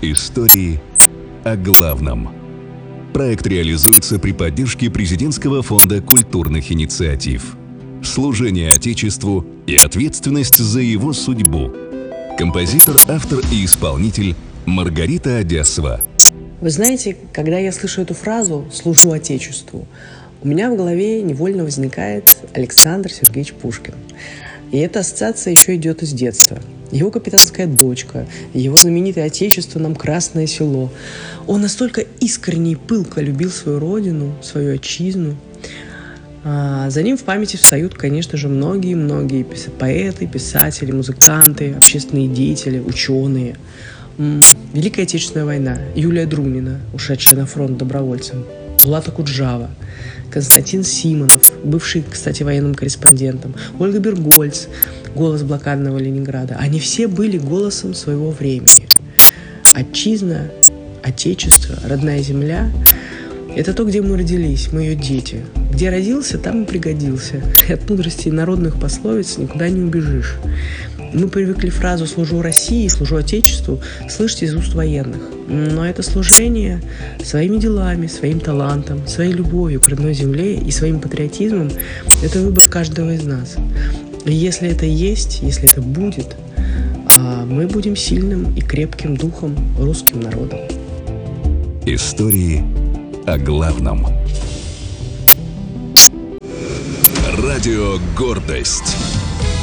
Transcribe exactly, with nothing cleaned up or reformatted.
Истории о главном. Проект реализуется при поддержке Президентского фонда культурных инициатив. Служение Отечеству и ответственность за его судьбу. Композитор, автор и исполнитель Маргарита Одесова. Вы знаете, когда я слышу эту фразу «служу Отечеству», у меня в голове невольно возникает Александр Сергеевич Пушкин. И эта ассоциация еще идет из детства. Его «Капитанская дочка», его знаменитое «Отечество нам Красное Село». Он настолько искренне и пылко любил свою родину, свою отчизну. А за ним в памяти встают, конечно же, многие-многие поэты, писатели, музыканты, общественные деятели, ученые. Великая Отечественная война, Юлия Друмина, ушедшая на фронт добровольцем, Булат Акуджава, Константин Симонов, бывший, кстати, военным корреспондентом, Ольга Бергольц, голос блокадного Ленинграда. Они все были голосом своего времени. Отчизна, Отечество, родная земля – это то, где мы родились, мы ее дети. Где родился, там и пригодился. И от мудрости народных пословиц никуда не убежишь. Мы привыкли фразу «служу России», «служу Отечеству» слышать из уст военных. Но это служение своими делами, своим талантом, своей любовью к родной земле и своим патриотизмом – это выбор каждого из нас. И если это есть, если это будет, мы будем сильным и крепким духом русским народом. Истории о главном. Радио «Гордость».